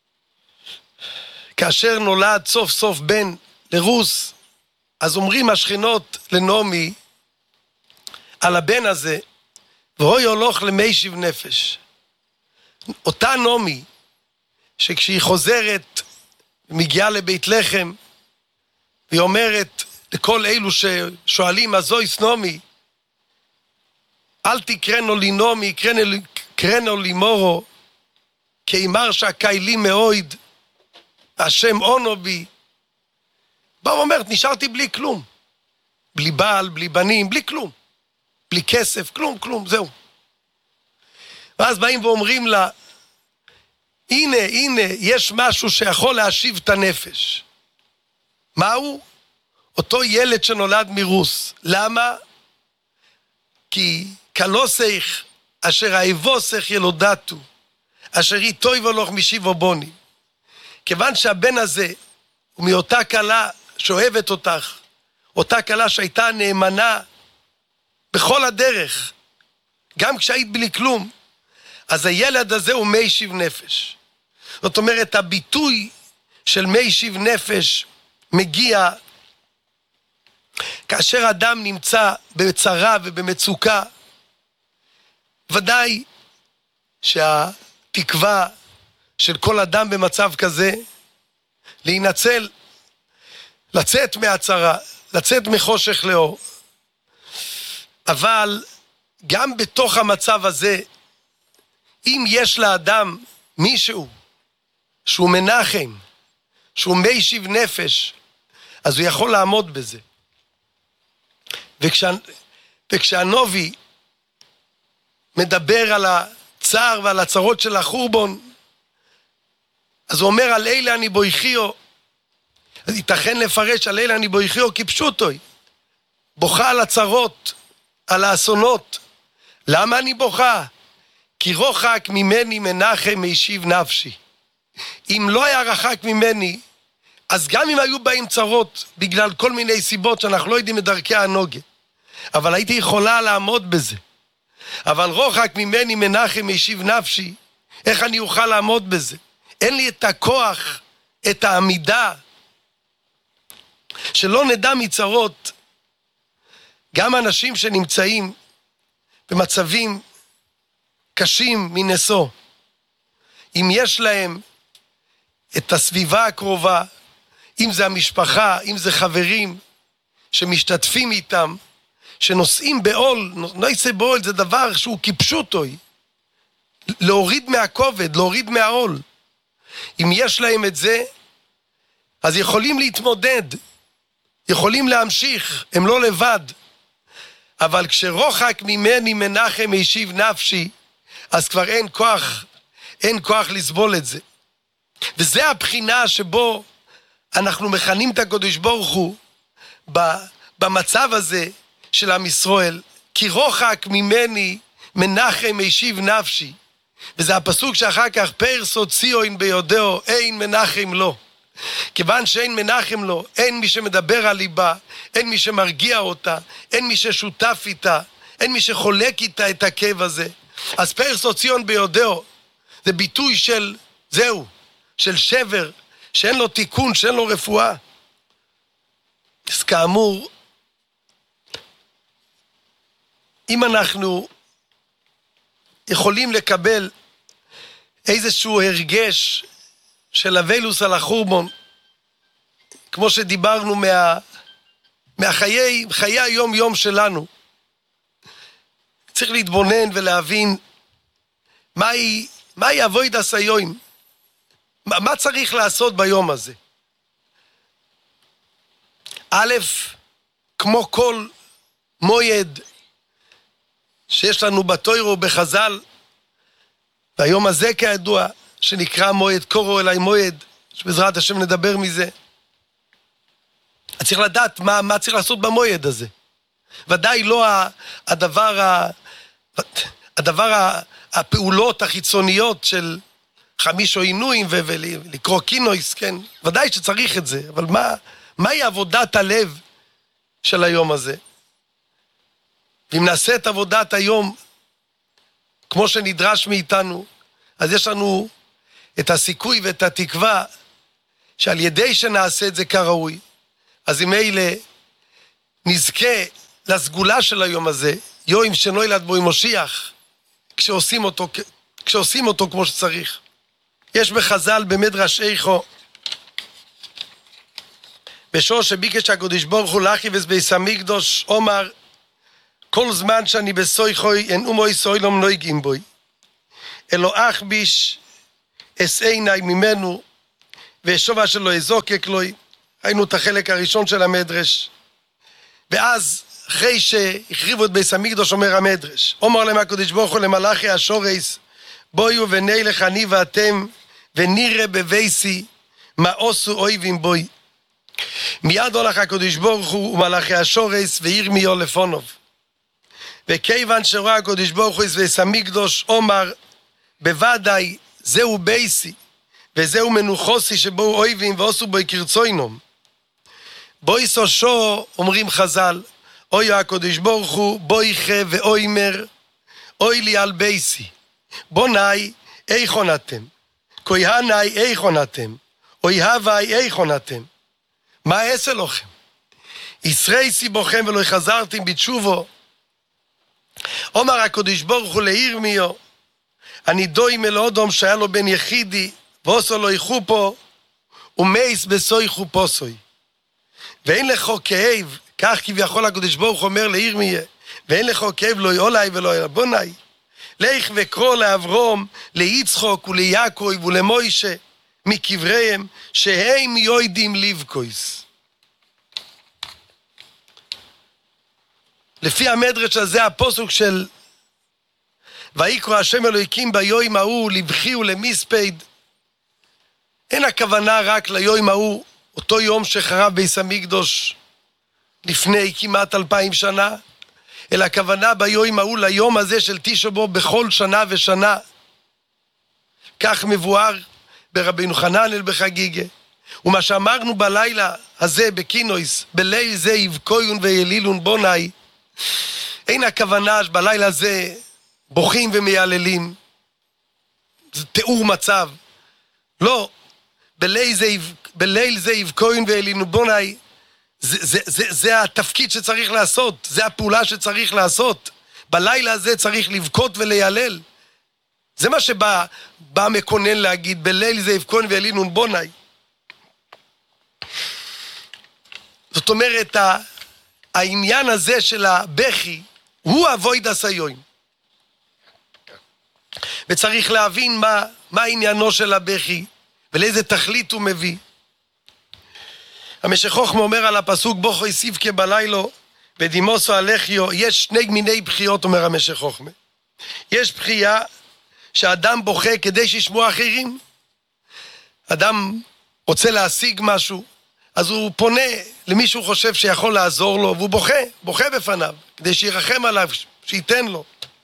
כאשר נולד סוף סוף בן לרות, אז אומרים השכנות לנעמי על הבן הזה, והוא הולך למשיב נפש. אותה נעמי שכשהיא חוזרת מגיעה לבית לחם, והיא אומרת לכל אלו ששואלים אז זו נעמי, אל תקראנו לי נעמי, קראנו לי מורו, כאימר שהקיילי מאויד, השם אונו בי. בא ואומרת, נשארתי בלי כלום. בלי בעל, בלי בנים, בלי כלום. בלי כסף, כלום, זהו. ואז באים ואומרים לה, הנה, יש משהו שיכול להשיב את הנפש. מהו? אותו ילד שנולד מרוס. למה? כי כלוסך אשר האבוסך ילודתו, אשר איתוי ולוך משיבו בוני. כיוון שהבן הזה הוא מאותה קלה שאוהבת אותך, אותה קלה שהייתה נאמנה בכל הדרך, גם כשהיית בלי כלום, אז הילד הזה הוא מי שיב נפש. זאת אומרת, הביטוי של מי שיב נפש מגיע כאשר אדם נמצא בצרה ובמצוקה. ודאי שהתקווה של כל אדם במצב כזה להינצל, לצאת מהצרה, לצאת מחושך לאור. אבל גם בתוך המצב הזה, אם יש לאדם מישהו שהוא מנחם, שהוא מי שיב נפש, אז הוא יכול לעמוד בזה. וכשהנובי מדבר על הצער ועל הצרות של החורבון, אז הוא אומר על אלה אני בויחיו, אז ייתכן לפרש על אלה אני בויחיו כפשוטוי, בוכה על הצרות, על האסונות. למה אני בוכה? כי רוחק ממני מנחם מישיב נפשי. אם לא היה רחק ממני, אז גם אם היו באים צרות, בגלל כל מיני סיבות שאנחנו לא יודעים את דרכי הנוגה, אבל הייתי יכולה לעמוד בזה. אבל רוחק ממני מנחם מישיב נפשי, איך אני אוכל לעמוד בזה? אין לי את הכוח, את העמידה, שלא נדע מצרות. גם אנשים שנמצאים במצבים קשים מנסו, אם יש להם את הסביבה הקרובה, אם זה המשפחה, אם זה חברים שמשתתפים איתם, שנושאים בעול, נושא בעול זה דבר שהוא כפשוטוי, להוריד מהכובד, להוריד מהעול. אם יש להם את זה, אז יכולים להתמודד, יכולים להמשיך, הם לא לבד. אבל כשרוחק ממני מנחם מישיב נפשי, אז כבר אין כוח לסבול את זה. וזה הבחינה שבו אנחנו מכנים את הקדוש ברוך הוא במצב הזה של עם ישראל, כי רוחק ממני מנחם מישיב נפשי. וזה הפסוק שאחר כך פרסו ציון ביודעו, אין מנחם לו. כיוון שאין מנחם לו, אין מי שמדבר על ליבה, אין מי שמרגיע אותה, אין מי ששותף איתה, אין מי שחולק איתה את הכאב הזה. אז פרסו ציון ביודעו זה ביטוי של זהו, של שבר, שאין לו תיקון, שאין לו רפואה. אז כאמור, אם אנחנו יכולים לקבל איזשהו הרגש של אבלוס על החורבון, כמו שדיברנו מחיי היום יום שלנו, צריך להתבונן ולהבין מהי אבוידס היום, מה צריך לעשות ביום הזה. א', כמו כל מועד שיש לנו בתורה ובחז"ל, והיום הזה כידוע שנקרא מועד קורו אליי מועד, שבעזרת השם נדבר מזה. צריך לדעת מה צריך לעשות במועד הזה. ודאי לא הפעולות החיצוניות של חמיש או עינויים ולקרוא קינויס, כן? ודאי שצריך את זה, אבל מהי עבודת הלב של היום הזה? ואם נעשה את עבודת היום כמו שנדרש מאיתנו, אז יש לנו את הסיכוי ואת התקווה שעל ידי שנעשה את זה כראוי, אז אם אלה נזכה לסגולה של היום הזה, יום שנוי לד בו מושיח, כשעושים אותו כמו שצריך. יש בחז"ל במדרש איכו, בשור שביקש הקדוש ברוך הוא להחריב את בית המקדש, אומר, כל זמן שאני בסויחוי אין אומוי סוילום נויגים בוי, אלו אחביש אסעיני ממנו, ושובה שלו אזוקק לוי. ראינו את החלק הראשון של המדרש. ואז, אחרי שהחריבו את בית המקדוש, אומר המדרש, אומר להם הקדוש ברוך הוא למלאכי השורס, בואו ונלך אני ואתם, ונראה בבייסי, מה עשו אויבים בוי. מיד הולך הקדוש ברוך הוא ומלאכי השורס, וירמיהו לפונוב. וכיוון שראה הקדוש ברוך הוא את בית המקדוש, אומר, בוודאי זהו בייסי, וזהו מנוחוסי שבו אויבים ועשו בו קרצוינום. בוי סושו, אומרים חז"ל, אוי הקדוש ברוך הוא, בוי חה ואוימר, אוי לי על בייסי. בוני, איכון אתם. כהני, איכון אתם. אוי הווי, איכון אתם. מה אעשה לכם? ישרי סיבוכם ולא חזרתם בתשובו. אומר הקדוש ברוך הוא לירמיהו, אני דוי מלאודום שהיה לו בן יחידי, ועושו לו יחופו, ומייס בסוי חופוסוי. ואין לך כאב, כך כביכול הקדוש ברוך אומר לירמיה, ואין לך כאב לא יאולי ולא ירבוני. לך וקרוא לאברום, ליצחוק וליעקב ולמוישה, מקבריהם, שהם יודעים לבכויס. לפי המדרש הזה, הפסוק של ויקרא השם אלוהיקים ביום ההוא לבכי ולמספד, אין הכוונה רק ליום ההוא, אותו יום שחרב בית המקדוש לפני כמעט 2000 שנה, אלא הכוונה ביום ההוא ליום הזה של תשעה באב בכל שנה ושנה. כך מבואר ברבינו חננאל בחגיגה. ומה שאמרנו בלילה הזה בקינויס, בליל זה יבכויון וילילון בוני, אין הכוונה שבלילה הזה בוכים ומייללים, זה תיאור מצב. לא, בליל זה יבכויון וילילון בוני, זה התפקיד שצריך לעשות, זה הפעולה שצריך לעשות. בלילה הזה צריך לבכות וליילל. זה מה שבא מקונן להגיד, בליל זה יבכויון וילילון בוני. זאת אומרת, העניין הזה של הבכי, הוא אבוידס היום. וצריך להבין מה עניינו של הבכי, ולאיזה תכלית הוא מביא. המשך חוכמה אומר על הפסוק, בוכו יסיבכה בלילו, ודימוסו הלכיו, יש שני מיני בחיות, אומר המשך חוכמה. יש בחייה, שאדם בוכה כדי שישמעו אחרים. אדם רוצה להשיג משהו, אז הוא פונה למי שהוא חושב שיכול לעזור לו, והוא בוכה בפניו, כדי שירחם עליו, שייתן לו.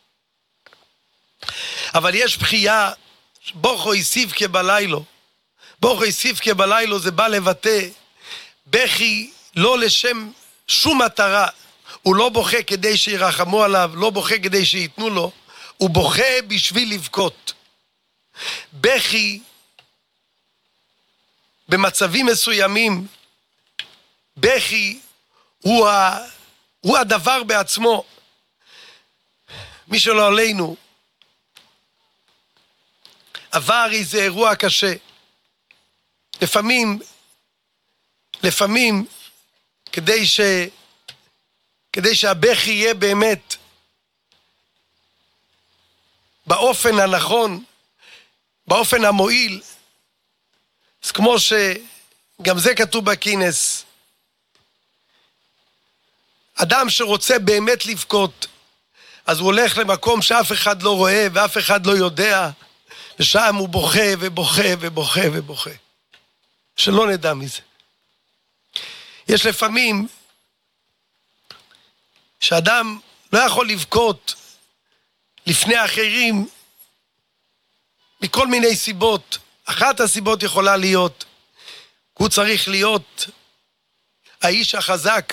אבל יש בחייה, בוכו יסיבכה בלילו. בוכו יסיבכה בלילו זה בא לבטא, בכי לא לשם שום מטרה. הוא לא בוכה כדי שירחמו עליו, לא בוכה כדי שייתנו לו, הוא בוכה בשביל לבכות. בכי במצבים מסוימים, בכי הוא הדבר בעצמו. מי שלא עלינו עבר איזה אירוע קשה. לפעמים כדי שהבכי יהיה באמת באופן הנכון, באופן המועיל, אז כמו שגם זה כתוב בכינס, אדם שרוצה באמת לבכות, אז הוא הולך למקום שאף אחד לא רואה ואף אחד לא יודע, ושם הוא בוכה ובוכה ובוכה ובוכה. שלא נדע מזה. יש לפעמים שאדם לא יכול לבכות לפני אחרים מכל מיני סיבות. אחת הסיבות יכולה להיות, הוא צריך להיות האיש החזק,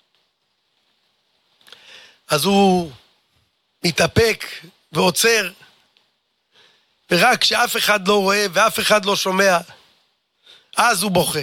אז הוא מתאפק ועוצר, ורק כשאף אחד לא רואה ואף אחד לא שומע, אז הוא בוכה.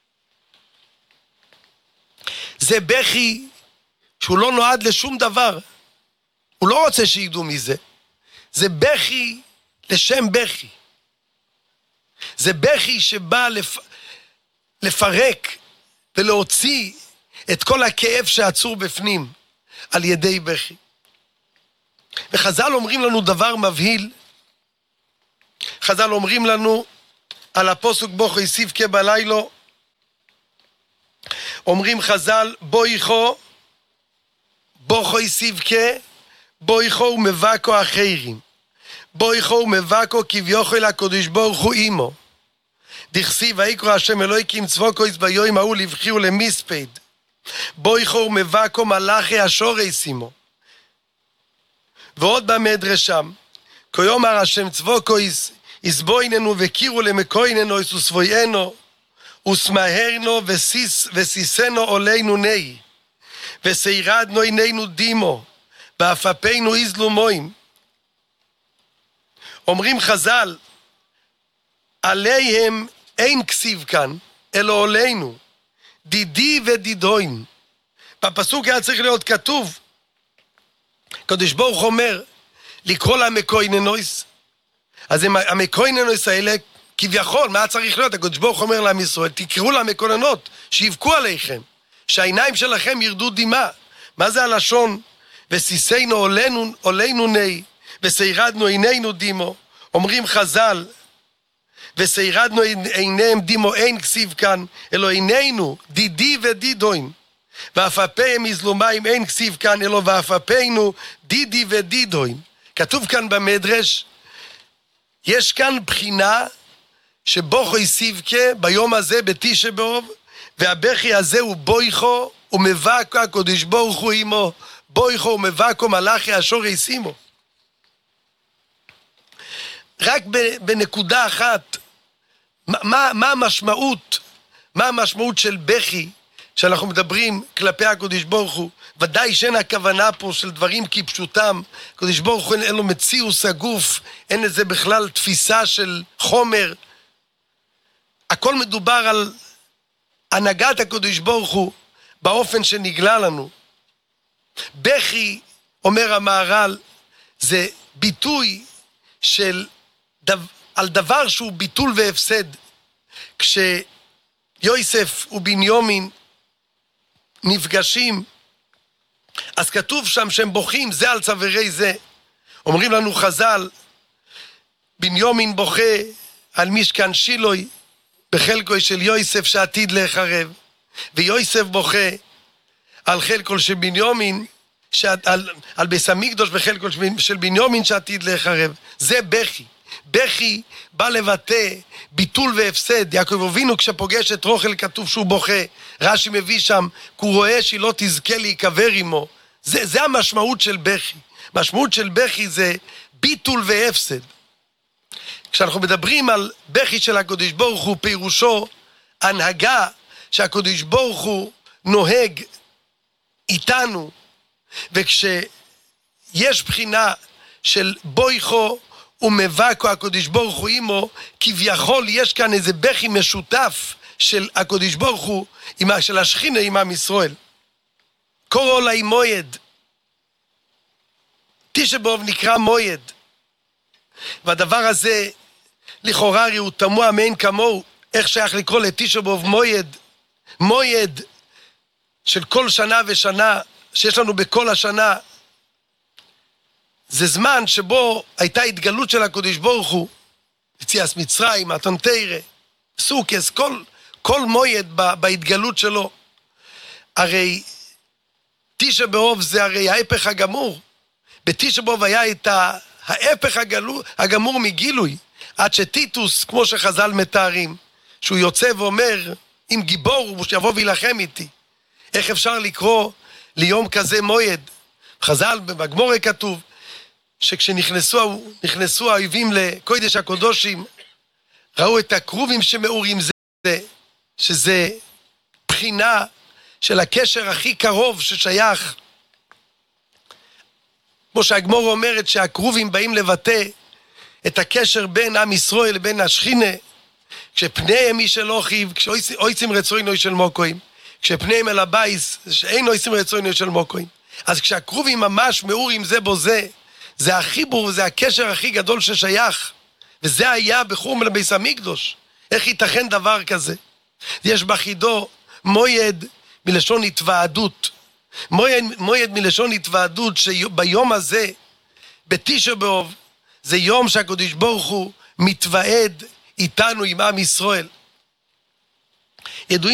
זה בכי שהוא לא נועד לשום דבר. הוא לא רוצה שידעו מזה. זה בכי לשם בכי. זה בכי שבא לפרק ולהוציא את כל הכאב שעצור בפנים על ידי בכי. וחז"ל אומרים לנו דבר מבהיל. חז"ל אומרים לנו על הפסוק בוכו יסיבכה בלילו, אומרים חז"ל בוכו יסיבכה, בויכו ומבקו אחרים, בויכו ומבקו כביכול הקדוש ברוך הוא עמו. דכסיב ויקרא השם אלוהיקים צבוקויס ביום ההוא לבכי ולמספד, בויכו ומבקו מלאכי השורש עמו. ועוד במדרשם, כיומר השם צבוקויס יסבויננו וקירו למקויננו וסבוינו וסמהרנו וסיסנו עולנו נאי וסיירדנו עינינו דימו ואפפינו יזלו מוים. אומרים חז"ל, עליהם אין כסיב כאן, אלא עולנו, דידי ודידוין. בפסוק היה צריך להיות כתוב, קדוש ברוך אומר, לקרוא למקויננויס, אז המקויננויס האלה, כביכול, מה צריך להיות? הקדוש ברוך אומר לעם ישראל, תקראו למקוננות, שיבכו עליכם, שהעיניים שלכם ירדו דמעה. מה זה הלשון? וסיסנו עולנו נאי, וסיירדנו עינינו דימו. אומרים חז"ל, וסיירדנו עיניהם דימו, אין כסיב כאן, אלא עינינו דידי ודידוין. ואפפיהם יזלו מים, אין כסיב כאן, אלא ואפפינו דידי ודידוין. כתוב כאן במדרש, יש כאן בחינה שבוכו יסיבכה ביום הזה בתשעה באב, והבכי הזה הוא בויכו ומבקו הקדוש ברוך הוא עמו, בויכו ומבקו מלאכי השורש עמו. רק בנקודה אחת, מה המשמעות של בכי שאנחנו מדברים כלפי הקדוש ברוך הוא? ודאי שאין הכוונה פה של דברים כפשוטם, הקדוש ברוך הוא אין לו מציאוס הגוף, אין לזה בכלל תפיסה של חומר, הכל מדובר על הנהגת הקדוש ברוך הוא באופן שנגלה לנו. בכי, אומר המהר"ל, זה ביטוי על דבר שהוא ביטול והפסד. כשיוסף ובנימין נפגשים, אז כתוב שם שהם בוכים זה על צווארי זה. אומרים לנו חז"ל, בנימין בוכה על משכן שילוי בחלקו של יוסף שעתיד להחרב, ויוסף בוכה על חלקו של בנימין, על בית המקדש בחלקו של בנימין שעתיד להחרב. זה בכי. בכי בא לבטא ביטול והפסד. יעקב אבינו כשפוגש את רחל כתוב שהוא בוכה, רש"י מביא שם, כי הוא רואה שהיא לא תזכה להיקבר עמו. זה המשמעות של בכי. המשמעות של בכי זה ביטול והפסד. כשאנחנו מדברים על בכי של הקדוש ברוך הוא, פירושו הנהגה שהקדוש ברוך הוא נוהג איתנו, וכשיש בחינה של בויכו ומבקו הקדוש ברוך הוא עמו, כביכול יש כאן איזה בכי משותף של הקדוש ברוך הוא, של השכינה עם עם ישראל. קוראו לה מויד, תשעה באב נקרא מויד, והדבר הזה לכאורה הוא תמוה מאין כמוהו, איך שייך לקרוא לתשעה באב מויד? מויד של כל שנה ושנה שיש לנו בכל השנה, זה זמן שבו הייתה התגלות של הקדוש ברוך הוא, יציאת מצרים, מתן תורה, סוכות, כל מויד בהתגלות שלו. הרי תשעה באב זה הרי ההפך הגמור. בתשעה באב היה את ההפך הגמור מגילוי, עד שטיטוס, כמו שחז"ל מתארים, שהוא יוצא ואומר, אם גיבור הוא שיבוא וילחם איתי. איך אפשר לקרוא ליום כזה מויד? חז"ל בגמרא כתוב שכשנכנסו האויבים לקודש הקודשים, ראו את הכרובים שמאורים זה, שזה בחינה של הקשר הכי קרוב ששייך. כמו שהגמרא אומרת שהכרובים באים לבטא את הקשר בין עם ישראל לבין השכינה, כשפניהם איש של אוכיב, כשאויצים רצוינו של מוקוים, כשפניהם אל הבייס, שאין אויצים רצוינו של מוקוים. אז כשהכרובים ממש מאורים זה בו זה החיבור, זה הקשר הכי גדול ששייך, וזה היה בחורבן בית המקדש. איך ייתכן דבר כזה? יש בחידו מויד מלשון התוועדות, מויד מלשון התוועדות, שביום הזה בתשעה באב זה יום שהקדוש ברוך הוא מתוועד איתנו, עם עם ישראל. ידועים